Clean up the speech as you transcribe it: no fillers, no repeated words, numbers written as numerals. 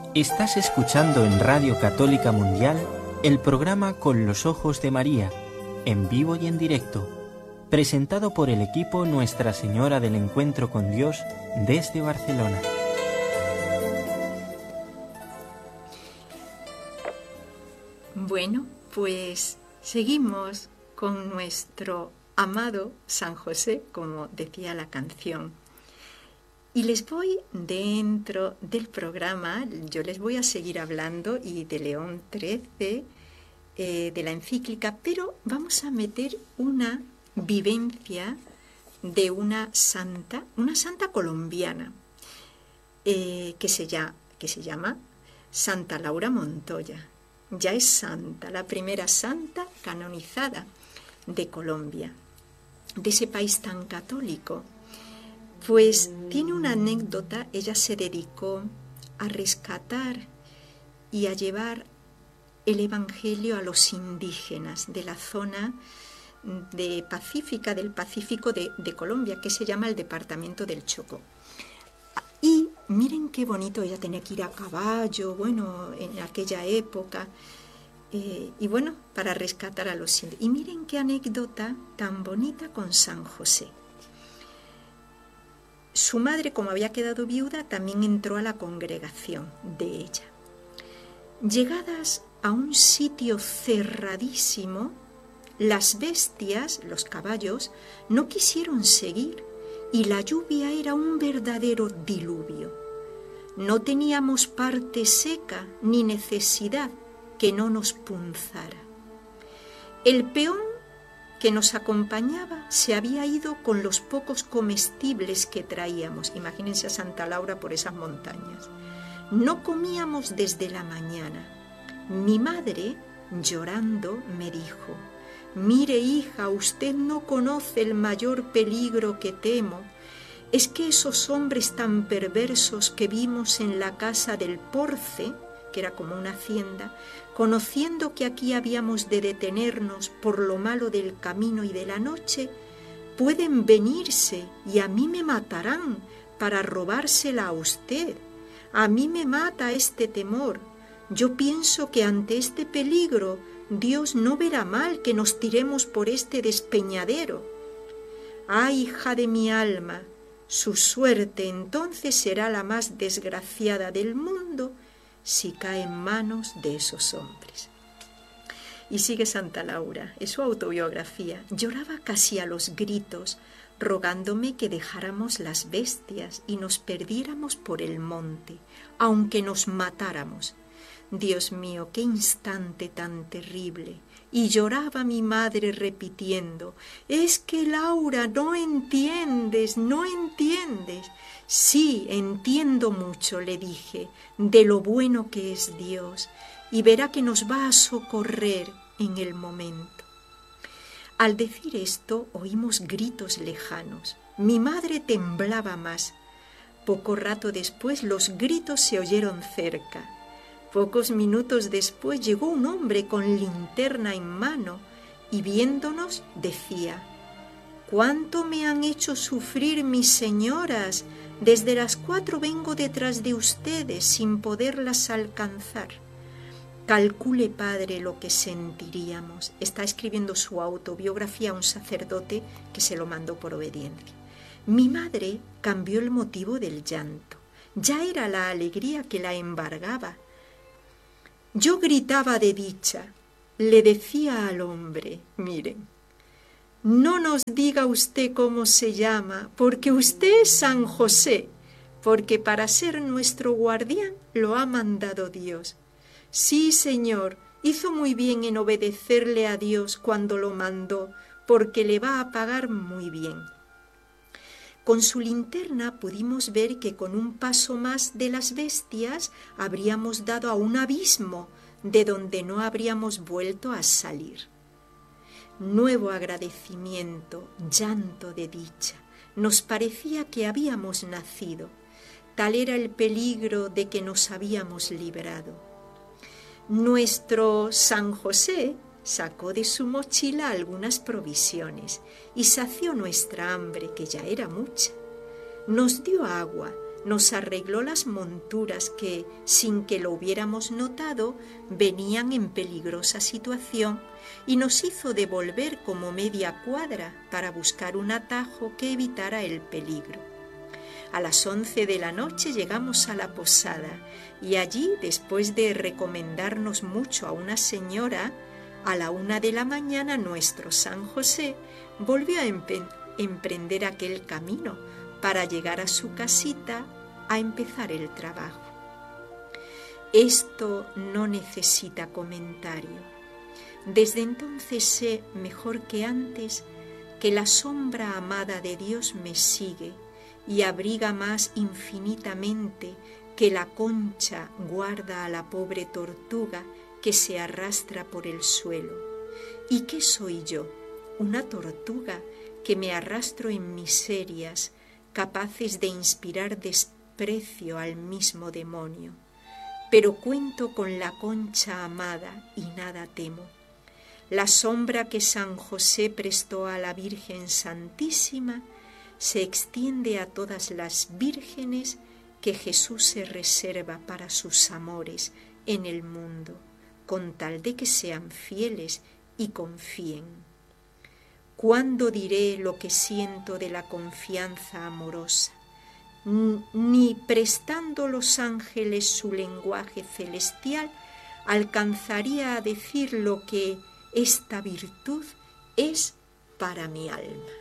Estás escuchando en Radio Católica Mundial el programa Con los Ojos de María, en vivo y en directo, presentado por el equipo Nuestra Señora del Encuentro con Dios desde Barcelona. Bueno, pues seguimos con nuestro amado San José, como decía la canción. Y les voy, dentro del programa, yo les voy a seguir hablando y de León XIII, de la encíclica, pero vamos a meter una vivencia de una santa colombiana, que se llama Santa Laura Montoya. Ya es santa, la primera santa canonizada de Colombia, de ese país tan católico. Pues tiene una anécdota. Ella se dedicó a rescatar y a llevar el Evangelio a los indígenas de la zona del Pacífico de Colombia, que se llama el departamento del Chocó. Y miren qué bonito, ella tenía que ir a caballo, bueno, en aquella época, y bueno, para rescatar a los indígenas. Y miren qué anécdota tan bonita con San José. Su madre, como había quedado viuda, también entró a la congregación de ella. Llegadas a un sitio cerradísimo, las bestias, los caballos, no quisieron seguir y la lluvia era un verdadero diluvio. No teníamos parte seca ni necesidad que no nos punzara. El peón que nos acompañaba se había ido con los pocos comestibles que traíamos. Imagínense a Santa Laura por esas montañas. No comíamos desde la mañana. Mi madre, llorando, me dijo: «Mire, hija, usted no conoce el mayor peligro que temo. Es que esos hombres tan perversos que vimos en la casa del Porce», que era como una hacienda, «conociendo que aquí habíamos de detenernos por lo malo del camino y de la noche, pueden venirse y a mí me matarán para robársela a usted. A mí me mata este temor. Yo pienso que ante este peligro Dios no verá mal que nos tiremos por este despeñadero. ¡Ay, hija de mi alma! Su suerte entonces será la más desgraciada del mundo si cae en manos de esos hombres». Y sigue Santa Laura, es su autobiografía. «Lloraba casi a los gritos, rogándome que dejáramos las bestias y nos perdiéramos por el monte, aunque nos matáramos. Dios mío, qué instante tan terrible». Y lloraba mi madre repitiendo: «Es que, Laura, no entiendes, no entiendes». «Sí, entiendo mucho», le dije, «de lo bueno que es Dios, y verá que nos va a socorrer en el momento». Al decir esto, oímos gritos lejanos. Mi madre temblaba más. Poco rato después, los gritos se oyeron cerca. Pocos minutos después llegó un hombre con linterna en mano y viéndonos decía: «¿Cuánto me han hecho sufrir mis señoras? Desde las 4 vengo detrás de ustedes sin poderlas alcanzar». Calcule, padre, lo que sentiríamos. Está escribiendo su autobiografía a un sacerdote que se lo mandó por obediencia. Mi madre cambió el motivo del llanto. Ya era la alegría que la embargaba. Yo gritaba de dicha. Le decía al hombre: «Miren, no nos diga usted cómo se llama, porque usted es San José, porque para ser nuestro guardián lo ha mandado Dios. Sí, Señor, hizo muy bien en obedecerle a Dios cuando lo mandó, porque le va a pagar muy bien». Con su linterna pudimos ver que con un paso más de las bestias habríamos dado a un abismo de donde no habríamos vuelto a salir. Nuevo agradecimiento, llanto de dicha. Nos parecía que habíamos nacido. Tal era el peligro de que nos habíamos librado. Nuestro San José sacó de su mochila algunas provisiones y sació nuestra hambre, que ya era mucha. Nos dio agua, nos arregló las monturas que, sin que lo hubiéramos notado, venían en peligrosa situación y nos hizo devolver como media cuadra para buscar un atajo que evitara el peligro. A las 11 de la noche llegamos a la posada y allí, después de recomendarnos mucho a una señora, a la 1 de la mañana nuestro San José volvió a emprender aquel camino para llegar a su casita a empezar el trabajo. Esto no necesita comentario. Desde entonces sé, mejor que antes, que la sombra amada de Dios me sigue y abriga más infinitamente que la concha guarda a la pobre tortuga que se arrastra por el suelo. ¿Y qué soy yo? Una tortuga que me arrastro en miserias, capaces de inspirar desprecio al mismo demonio. Pero cuento con la concha amada y nada temo. La sombra que San José prestó a la Virgen Santísima se extiende a todas las vírgenes que Jesús se reserva para sus amores en el mundo, con tal de que sean fieles y confíen. ¿Cuándo diré lo que siento de la confianza amorosa? Ni prestando los ángeles su lenguaje celestial alcanzaría a decir lo que esta virtud es para mi alma.